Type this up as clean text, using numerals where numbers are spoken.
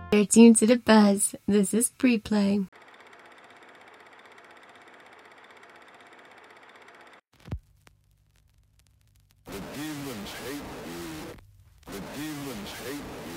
You're tuned to The Buzz. This is Pre-Play. The demons hate you. The demons hate you.